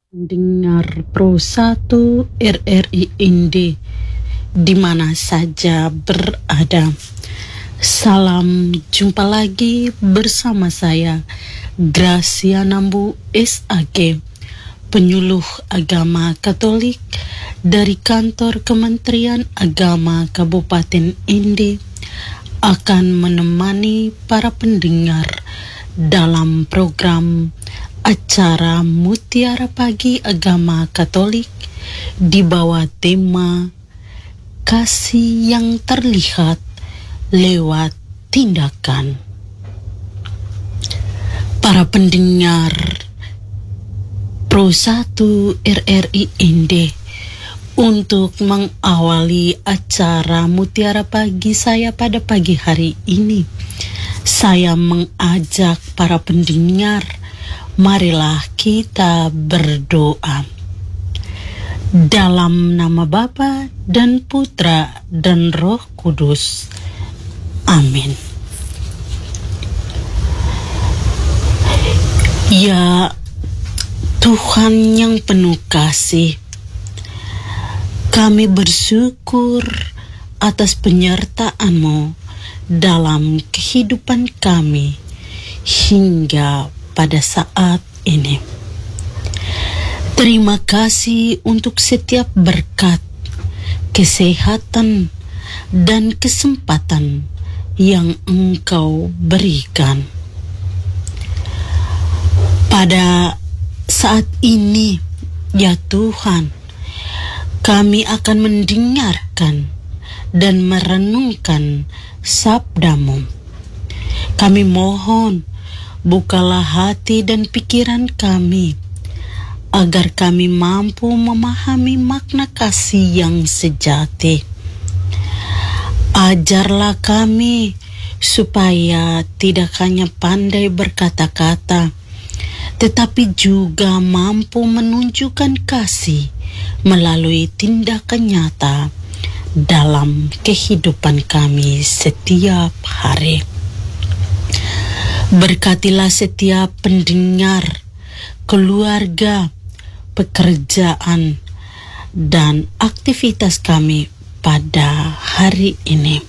Dengar Pro 1 RRI Indi di mana saja berada. Salam jumpa lagi bersama saya Gracia Nambu SAG, penyuluh agama Katolik dari kantor Kementerian Agama Kabupaten Indi, akan menemani para pendengar dalam program acara Mutiara Pagi Agama Katolik di bawah tema Kasih yang Terlihat lewat Tindakan. Para pendengar Pro 1 RRI Indi, untuk mengawali acara Mutiara Pagi saya pada pagi hari ini, saya mengajak para pendengar, marilah kita berdoa. Dalam nama Bapa dan Putra dan Roh Kudus. Amin. Ya Tuhan yang penuh kasih, kami bersyukur atas penyertaan-Mu dalam kehidupan kami hingga pada saat ini. Terima kasih untuk setiap berkat, kesehatan, dan kesempatan yang Engkau berikan. Pada saat ini, ya Tuhan, kami akan mendengarkan dan merenungkan sabda-Mu. Kami mohon, bukalah hati dan pikiran kami, agar kami mampu memahami makna kasih yang sejati. Ajarlah kami supaya tidak hanya pandai berkata-kata, tetapi juga mampu menunjukkan kasih melalui tindakan nyata dalam kehidupan kami setiap hari. Berkatilah setiap pendengar, keluarga, pekerjaan, dan aktivitas kami pada hari ini.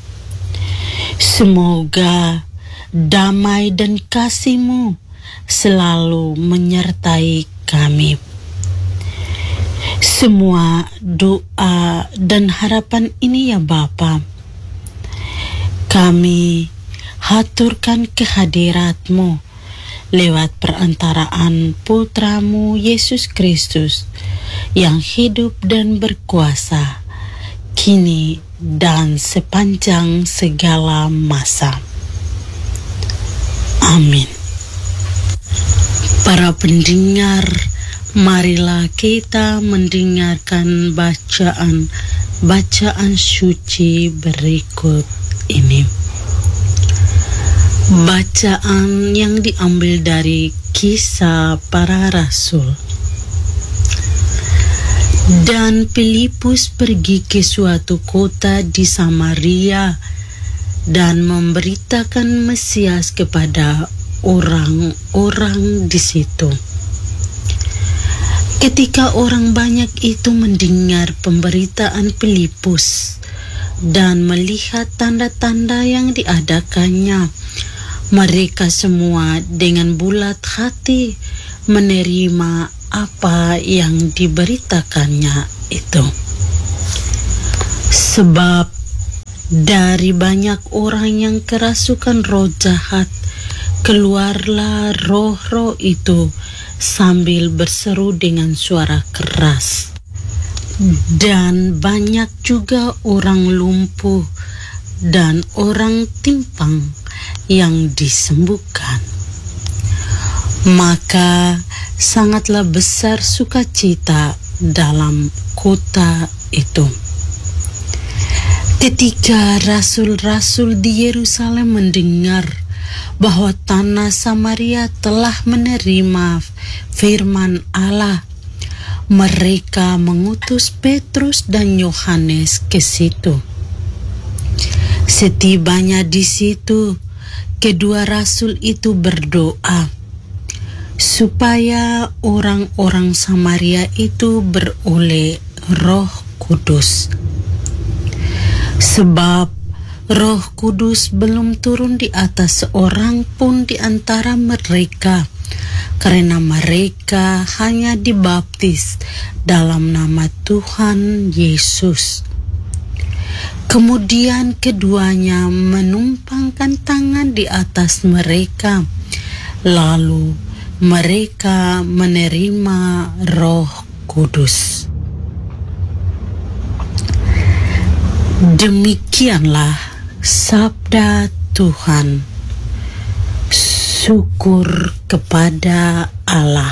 Semoga damai dan kasih-Mu selalu menyertai kami. Semua doa dan harapan ini ya Bapa, kami haturkan kehadirat-Mu lewat perantaraan Putra-Mu Yesus Kristus yang hidup dan berkuasa kini dan sepanjang segala masa. Amin. Para pendengar, marilah kita mendengarkan bacaan suci berikut ini. Bacaan yang diambil dari Kisah Para Rasul. Dan Filipus pergi ke suatu kota di Samaria dan memberitakan Mesias kepada orang-orang di situ. Ketika orang banyak itu mendengar pemberitaan Filipus dan melihat tanda-tanda yang diadakannya, mereka semua dengan bulat hati menerima apa yang diberitakannya itu. Sebab dari banyak orang yang kerasukan roh jahat, keluarlah roh-roh itu sambil berseru dengan suara keras. Dan banyak juga orang lumpuh dan orang timpang yang disembuhkan. Maka sangatlah besar sukacita dalam kota itu. Ketika rasul-rasul di Yerusalem mendengar bahwa tanah Samaria telah menerima firman Allah, mereka mengutus Petrus dan Yohanes ke situ. Setibanya di situ, kedua rasul itu berdoa, supaya orang-orang Samaria itu beroleh Roh Kudus. Sebab Roh Kudus belum turun di atas seorang pun di antara mereka, karena mereka hanya dibaptis dalam nama Tuhan Yesus. Kemudian keduanya menumpangkan tangan di atas mereka, lalu mereka menerima Roh Kudus. Demikianlah sabda Tuhan. Syukur kepada Allah.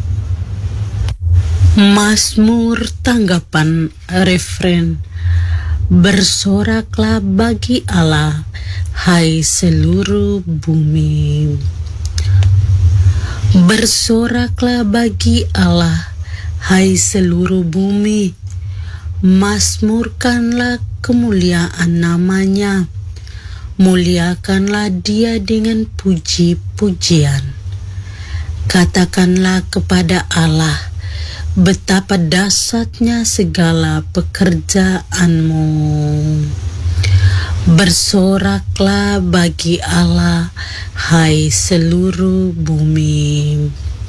Mazmur tanggapan refren. Bersoraklah bagi Allah, hai seluruh bumi. Bersoraklah bagi Allah, hai seluruh bumi. Mazmurkanlah kemuliaan namanya. Muliakanlah dia dengan puji-pujian. Katakanlah kepada Allah, betapa dahsyatnya segala pekerjaanmu. Bersoraklah bagi Allah, hai seluruh bumi.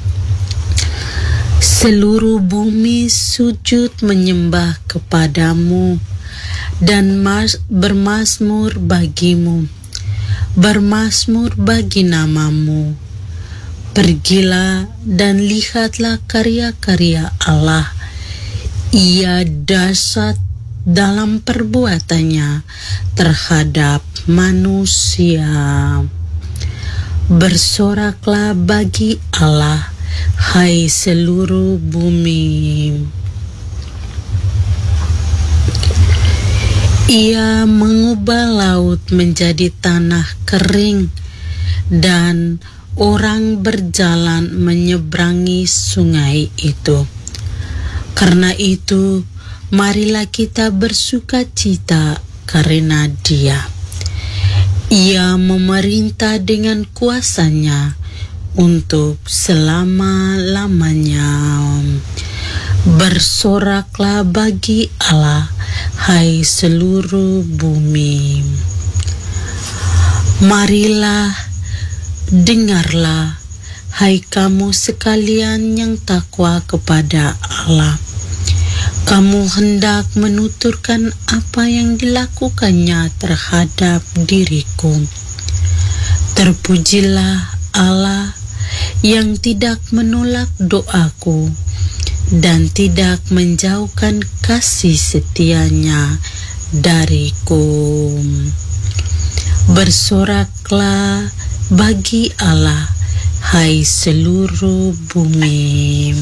Seluruh bumi sujud menyembah kepadamu dan bermazmur bagimu, bermazmur bagi namamu. Pergilah dan lihatlah karya-karya Allah. Ia dahsyat dalam perbuatannya terhadap manusia. Bersoraklah bagi Allah, hai seluruh bumi. Ia mengubah laut menjadi tanah kering, dan orang berjalan menyeberangi sungai itu. Karena itu, marilah kita bersukacita karena Dia. Ia memerintah dengan kuasanya untuk selama-lamanya. Bersoraklah bagi Allah, hai seluruh bumi. Marilah, dengarlah, hai kamu sekalian yang takwa kepada Allah. Kamu hendak menuturkan apa yang dilakukannya terhadap diriku. Terpujilah Allah yang tidak menolak doaku dan tidak menjauhkan kasih setianya dariku. Bersoraklah bagi Allah, hai seluruh bumi.